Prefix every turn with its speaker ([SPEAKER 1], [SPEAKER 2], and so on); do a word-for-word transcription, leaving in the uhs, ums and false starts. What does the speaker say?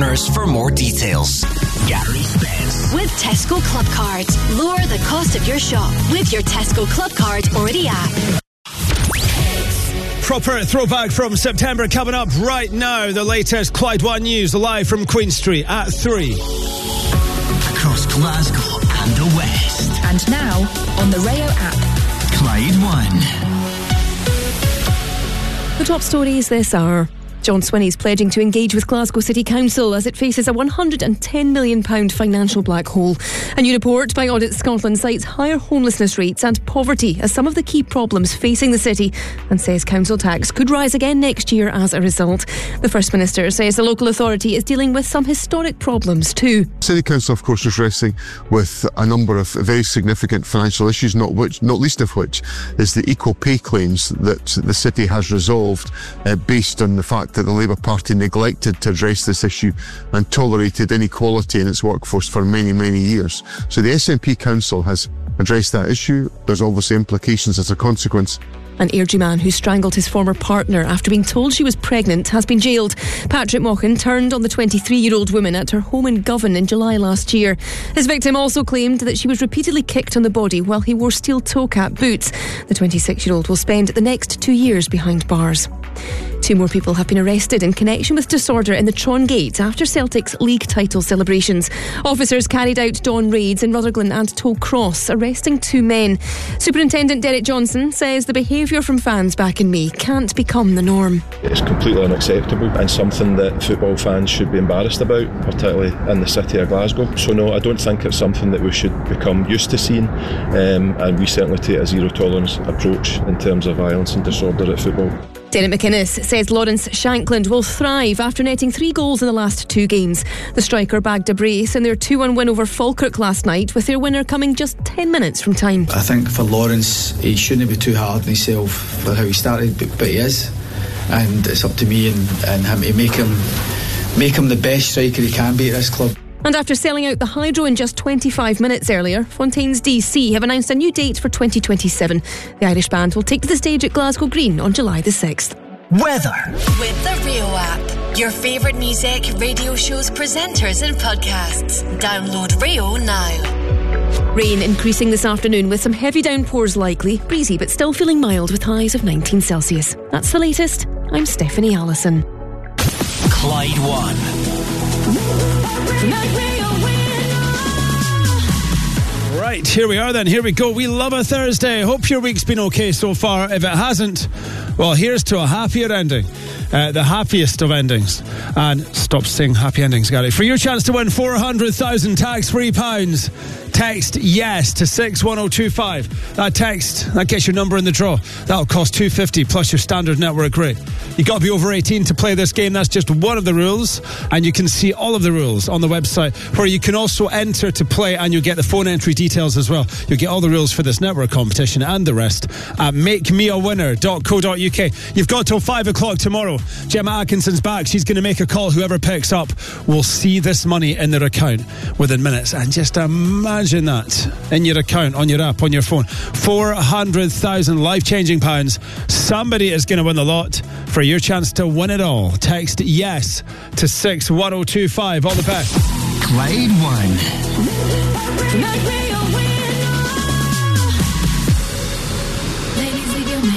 [SPEAKER 1] partners for more details. Gary Spence.
[SPEAKER 2] With Tesco Club Cards. Lower the cost of your shop with your Tesco Club Card or the app.
[SPEAKER 3] Proper throwback from September coming up right now. The latest Clyde One news live from Queen Street at three.
[SPEAKER 1] Across Glasgow and the West.
[SPEAKER 4] And now on the Rayo app.
[SPEAKER 1] Clyde One.
[SPEAKER 4] The top stories this hour. John Swinney's pledging to engage with Glasgow City Council as it faces a one hundred ten million pounds financial black hole. A new report by Audit Scotland cites higher homelessness rates and poverty as some of the key problems facing the city and says council tax could rise again next year as a result. The First Minister says the local authority is dealing with some historic problems too.
[SPEAKER 5] City Council, of course, is wrestling with a number of very significant financial issues, not which, not least of which is the equal pay claims that the city has resolved uh, based on the fact that the Labour Party neglected to address this issue and tolerated inequality in its workforce for many, many years. So the S N P Council has addressed that issue. There's obviously implications as a consequence.
[SPEAKER 4] An Airdrie man who strangled his former partner after being told she was pregnant has been jailed. Patrick Mochan turned on the twenty-three-year-old woman at her home in Govan in July last year. His victim also claimed that she was repeatedly kicked on the body while he wore steel toe-cap boots. The twenty-six-year-old will spend the next two years behind bars. Two more people have been arrested in connection with disorder in the Tron Gate after Celtic's league title celebrations. Officers carried out dawn raids in Rutherglen and Toll Cross, arresting two men. Superintendent Derek Johnson says the behaviour from fans back in May can't become the norm.
[SPEAKER 6] It's completely unacceptable and something that football fans should be embarrassed about, particularly in the city of Glasgow. So no, I don't think it's something that we should become used to seeing, um, and we certainly take a zero tolerance approach in terms of violence and disorder at football.
[SPEAKER 4] Derek McInnes says Lawrence Shankland will thrive after netting three goals in the last two games. The striker bagged a brace in their two one win over Falkirk last night, with their winner coming just ten minutes from time.
[SPEAKER 7] I think for Lawrence, he shouldn't be too hard on himself for how he started, but, but he is. And it's up to me and, and him to make him, make him the best striker he can be at this club.
[SPEAKER 4] And after selling out the Hydro in just twenty-five minutes earlier, Fontaine's D C have announced a new date for twenty twenty-seven. The Irish band will take to the stage at Glasgow Green on July the sixth.
[SPEAKER 1] Weather.
[SPEAKER 2] With the Rayo app. Your favourite music, radio shows, presenters and podcasts. Download Rayo now.
[SPEAKER 4] Rain increasing this afternoon with some heavy downpours likely. Breezy but still feeling mild with highs of nineteen Celsius. That's the latest. I'm Stephanie Allison.
[SPEAKER 1] Clyde One.
[SPEAKER 3] Right, here we are then. Here we go. We love a Thursday. Hope your week's been okay so far. If it hasn't, well, here's to a happier ending. Uh, the happiest of endings. And stop saying happy endings, Gary. For your chance to win four hundred thousand tax-free pounds, text yes to six one oh two five. That text, that gets your number in the draw. That'll cost two fifty plus your standard network rate. You've got to be over eighteen to play this game. That's just one of the rules. And you can see all of the rules on the website, where you can also enter to play, and you'll get the phone entry details as well. You'll get all the rules for this network competition and the rest at make me a winner dot co dot uk. You've got till five o'clock tomorrow. Gemma Atkinson's back. She's going to make a call. Whoever picks up will see this money in their account within minutes. And just imagine that in your account, on your app, on your phone. four hundred thousand life-changing pounds. Somebody is going to win the lot. For your chance to win it all, text yes to six one oh two five. All the best.
[SPEAKER 1] Clyde One.